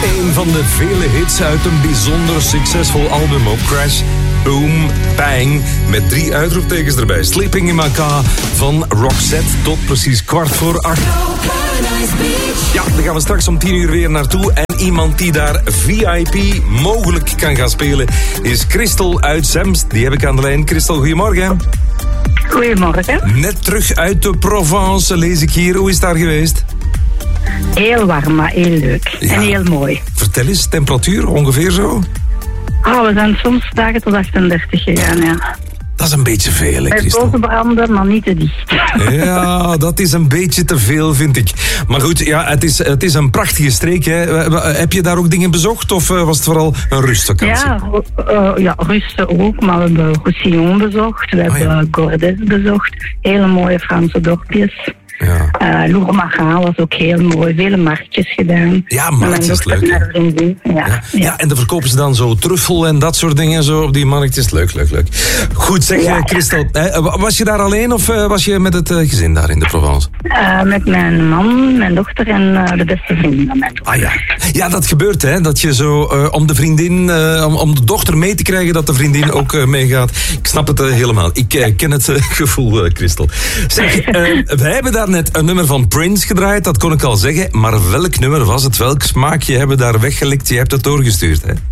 Een van de vele hits uit een bijzonder succesvol album op Crash, Boom, Bang, met 3 uitroeptekens erbij. Sleeping in My Car van Roxette tot precies 7:15. Ja, daar gaan we straks om 10 uur weer naartoe. En iemand die daar VIP mogelijk kan gaan spelen is Christel uit Zemst. Die heb ik aan de lijn. Christel, goedemorgen. Goedemorgen. Net terug uit de Provence, lees ik hier. Hoe is het daar geweest? Heel warm, maar heel leuk. Ja. En heel mooi. Vertel eens, temperatuur ongeveer zo? We zijn soms dagen tot 38 gegaan, ja. Dat is een beetje veel, hè, Christel? Met branden, maar niet te dicht. Ja, dat is een beetje te veel, vind ik. Maar goed, ja, het is een prachtige streek, hè. Heb je daar ook dingen bezocht of was het vooral een rustvakantie? Ja, rusten ook, maar we hebben Roussillon bezocht. We hebben Gordes bezocht. Hele mooie Franse dorpjes. Ja. Lourmarin was ook heel mooi. Vele marktjes gedaan. Ja, marktjes, leuk. Ja, en dan verkopen ze dan zo truffel en dat soort dingen zo op die marktjes. Leuk. Goed, zeg Christel, was je daar alleen of was je met het gezin daar in de Provence? Met mijn man, mijn dochter en de beste vriendin van mijn dochter. Ja, dat gebeurt, hè. Dat je zo om de vriendin, om de dochter mee te krijgen, dat de vriendin ook meegaat. Ik snap het helemaal. Ik ken het gevoel, Christel. Zeg, wij hebben daar net een nummer van Prince gedraaid, dat kon ik al zeggen. Maar welk nummer was het? Welk smaakje hebben we daar weggelikt? Je hebt het doorgestuurd, hè?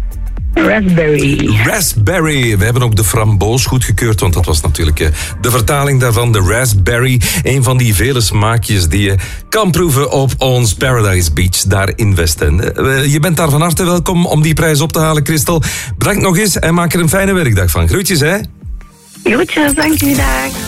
Raspberry. We hebben ook de framboos goedgekeurd, want dat was natuurlijk de vertaling daarvan. De raspberry, een van die vele smaakjes die je kan proeven op ons Paradise Beach daar in Westend. Je bent daar van harte welkom om die prijs op te halen, Christel. Bedankt nog eens en maak er een fijne werkdag van. Groetjes, hè? Groetjes, dank u, dag.